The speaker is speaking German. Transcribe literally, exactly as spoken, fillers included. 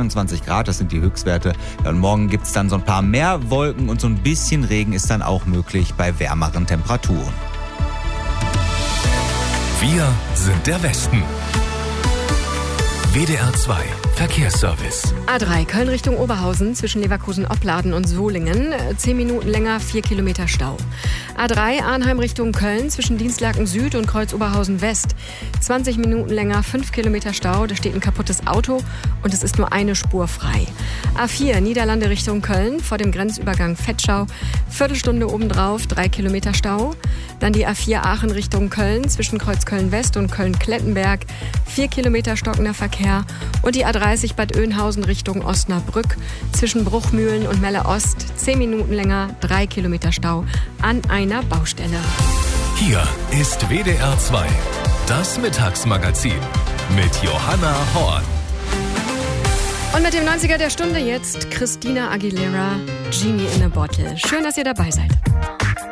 zweiundzwanzig Grad, das sind die Höchstwerte. Ja, und morgen gibt es dann so ein paar mehr Wolken und so ein bisschen Regen ist dann auch möglich bei wärmeren Temperaturen. Wir sind der Westen. W D R zwei Verkehrsservice. A drei Köln Richtung Oberhausen zwischen Leverkusen-Opladen und Solingen. Zehn Minuten länger, vier Kilometer Stau. A drei Arnheim Richtung Köln zwischen Dienstlaken Süd und Kreuz Oberhausen West. zwanzig Minuten länger, fünf Kilometer Stau. Da steht ein kaputtes Auto und es ist nur eine Spur frei. A vier Niederlande Richtung Köln vor dem Grenzübergang Vetschau. Viertelstunde obendrauf, drei Kilometer Stau. Dann die A vier Aachen Richtung Köln zwischen Kreuz Köln West und Köln-Klettenberg. vier Kilometer stockender Verkehr. Und die A dreißig Bad Oeynhausen Richtung Osnabrück zwischen Bruchmühlen und Melle Ost. zehn Minuten länger, drei Kilometer Stau an einer Baustelle. Hier ist W D R zwei, das Mittagsmagazin mit Johanna Horn. Und mit dem neunziger der Stunde jetzt Christina Aguilera, Genie in a Bottle. Schön, dass ihr dabei seid.